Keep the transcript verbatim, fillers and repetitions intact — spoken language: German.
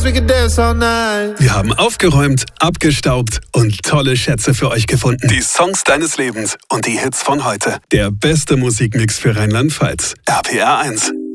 we could dance all night. Wir haben aufgeräumt, abgestaubt und tolle Schätze für euch gefunden. Die Songs deines Lebens und die Hits von heute. Der beste Musikmix für Rheinland-Pfalz. R P R eins.